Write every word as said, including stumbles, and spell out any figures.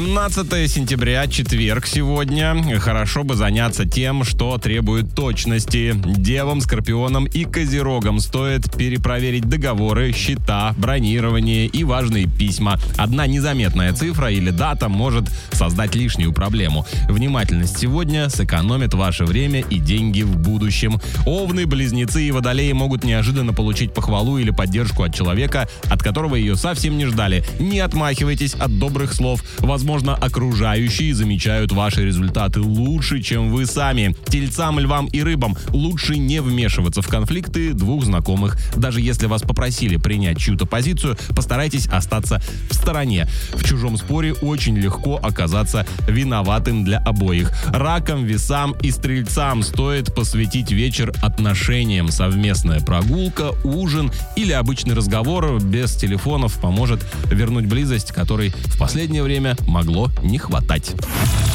семнадцатое сентября, четверг сегодня. Хорошо бы заняться тем, что требует точности. Девам, Скорпионам и Козерогам стоит перепроверить договоры, счета, бронирование и важные письма. Одна незаметная цифра или дата может создать лишнюю проблему. Внимательность сегодня сэкономит ваше время и деньги в будущем. Овны, Близнецы и Водолеи могут неожиданно получить похвалу или поддержку от человека, от которого ее совсем не ждали. Не отмахивайтесь от добрых слов. Возможно, окружающие замечают ваши результаты лучше, чем вы сами. Тельцам, Львам и Рыбам лучше не вмешиваться в конфликты двух знакомых. Даже если вас попросили принять чью-то позицию, постарайтесь остаться в стороне. В чужом споре очень легко оказаться виноватым для обоих. Ракам, Весам и Стрельцам стоит посвятить вечер отношениям. Совместная прогулка, ужин или обычный разговор без телефонов поможет вернуть близость, которой в последнее время могло не хватать.